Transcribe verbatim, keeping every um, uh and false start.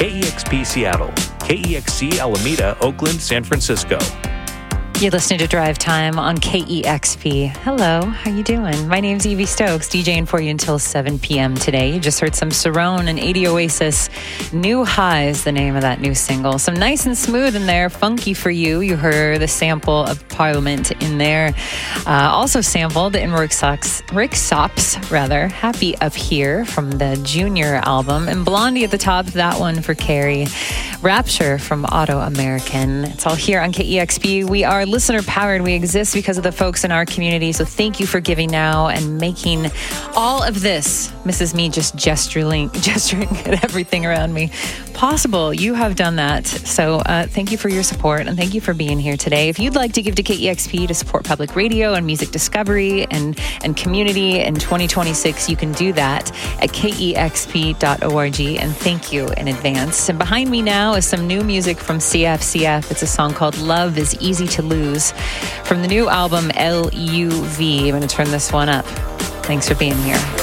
K E X P Seattle, K E X C Alameda, Oakland, San Francisco. You're listening to Drive Time on K E X P. Hello, how you doing? My name's Evie Stokes, DJing for you until seven p.m. today. You just heard some Cerrone and eighty Oasis. New Highs, the name of that new single. Some nice and smooth in there, funky for you. You heard the sample of Parliament in there. Uh, also sampled in Rick Sops, Rick Sops, rather, Happy Up Here from the Junior album. And Blondie at the top, that one for Carrie. Rapture from Auto American. It's all here on K E X P. We are listener powered. We exist because of the folks in our community. So thank you for giving now and making all of this, Missus Me just gesturing, gesturing at everything around me, possible. You have done that. So uh, thank you for your support and thank you for being here today. If you'd like to give to K E X P to support public radio and music discovery and, and community in twenty twenty-six, you can do that at K E X P dot org. And thank you in advance. And behind me now is some new music from C F C F. It's a song called Love is Easy to Lose from the new album L U V. I'm going to turn this one up. Thanks for being here.